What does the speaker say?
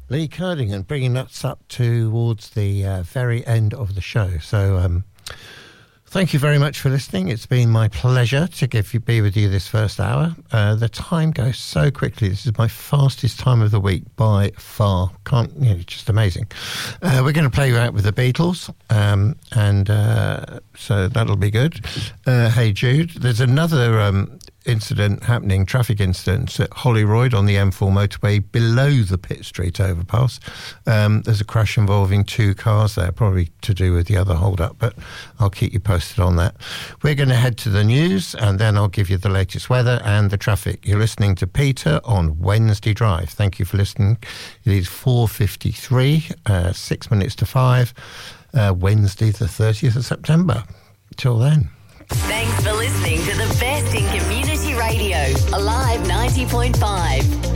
Lee Curdingham, bringing us up towards the very end of the show. So thank you very much for listening. It's been my pleasure to be with you this first hour. The time goes so quickly. This is my fastest time of the week by far. Just amazing. We're going to play you out with the Beatles, and so that'll be good. Hey Jude, there's another traffic incident at Holyroyd on the M4 motorway below the Pitt Street overpass. There's a crash involving two cars there, probably to do with the other hold-up, but I'll keep you posted on that. We're going to head to the news, and then I'll give you the latest weather and the traffic. You're listening to Peter on Wednesday Drive. Thank you for listening. It is 4:53, 6 minutes to 5, Wednesday the 30th of September. Till then. Thanks for listening to the best in community radio, Alive 90.5.